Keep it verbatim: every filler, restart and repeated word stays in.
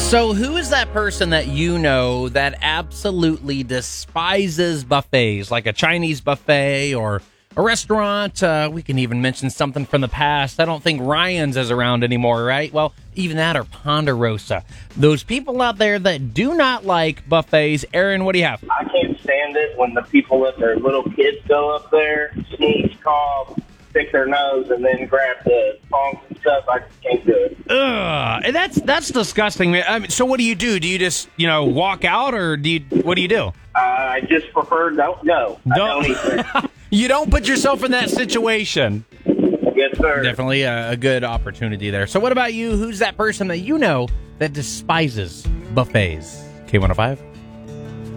So who is that person that you know that absolutely despises buffets, like a Chinese buffet or a restaurant? Uh, we can even mention something from the past. I don't think Ryan's is around anymore, right? Well, even that or Ponderosa. Those people out there that do not like buffets. Aaron, what do you have? I can't stand it when the people let their little kids go up there, sneeze, cough, stick their nose, and then grab the tongs and stuff. I just can't do it. Ugh, and that's that's disgusting, man. I mean, so what do you do? Do you just, you know, walk out, or do you? What do you do? Uh, I just prefer don't go. I Don't- don't either. You don't put yourself in that situation. Yes, sir. Definitely a, a good opportunity there. So what about you? Who's that person that you know that despises buffets? K one oh five